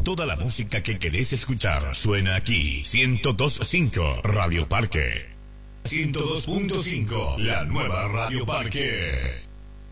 Toda la música que querés escuchar suena aquí. 102.5 Radio Parque. 102.5, la nueva Radio Parque.